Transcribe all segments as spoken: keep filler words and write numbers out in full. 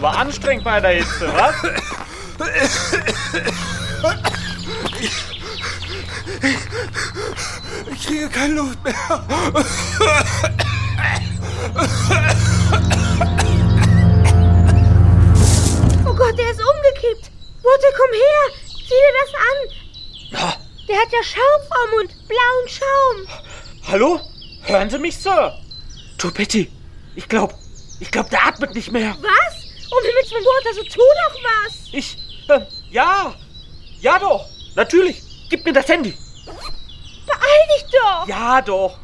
aber anstrengend bei der Hitze, was? Ich kriege keine Luft mehr. Oh Gott, der ist umgekippt. Lotte, komm her. Sieh dir das an. Der hat ja Schaum am Mund. Blauen Schaum. Hallo? Hören Sie mich, Sir? Du, Betty, ich glaub, ich glaub, der atmet nicht mehr. Was? Um Himmels Willen, Walter, so tu doch was. Ich, äh, ja. Ja doch, natürlich. Gib mir das Handy. Beeil dich doch. Ja doch.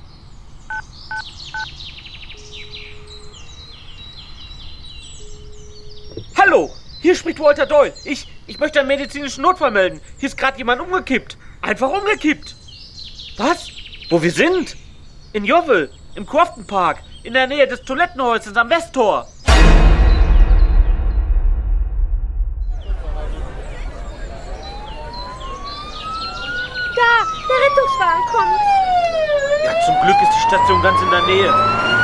Hallo, hier spricht Walter Doyle. Ich, ich möchte einen medizinischen Notfall melden. Hier ist gerade jemand umgekippt. Einfach umgekippt. Was? Wo wir sind? In Yeovil, im Crofton Park, in der Nähe des Toilettenhäuschens am Westtor. Da, der Rettungswagen kommt. Ja, zum Glück ist die Station ganz in der Nähe.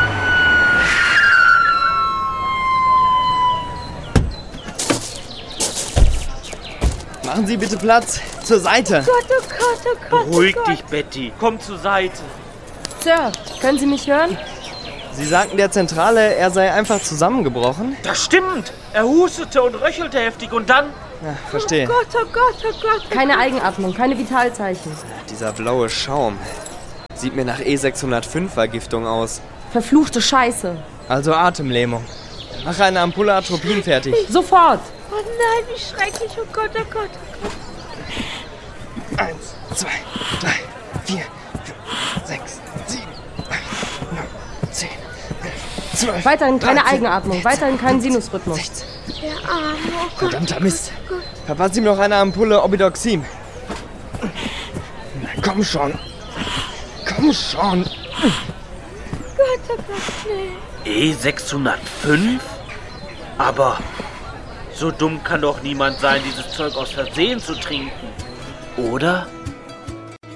Machen Sie bitte Platz. Zur Seite. Gott, oh Gott, oh Gott, Beruhig oh Gott. dich, Betty. Komm zur Seite. Sir, können Sie mich hören? Sie sagten der Zentrale, er sei einfach zusammengebrochen? Das stimmt. Er hustete und röchelte heftig und dann... Ja, verstehe. Oh Gott, oh Gott, oh Gott. Oh Keine Gott. Eigenatmung, keine Vitalzeichen. Dieser blaue Schaum. Sieht mir nach E sechshundertfünf Vergiftung aus. Verfluchte Scheiße. Also Atemlähmung. Mach eine Ampulle Atropin fertig. Sofort. Oh nein, wie schrecklich. Oh Gott, oh Gott, oh Gott. Eins, zwei, drei, vier, fünf, sechs, sieben, acht, neun, zehn, elf, zwölf. Weiterhin keine dreizehn, Eigenatmung, weiterhin keinen Sinusrhythmus. sechzehn. Der Arme, oh Gott. Verdammter Mist. Oh Gott. Verpasst ihm noch eine Ampulle Obidoxim. Na, komm schon. Komm schon. Gott, oh Gott, nee. E sechshundertfünf? Aber so dumm kann doch niemand sein, dieses Zeug aus Versehen zu trinken. Oder?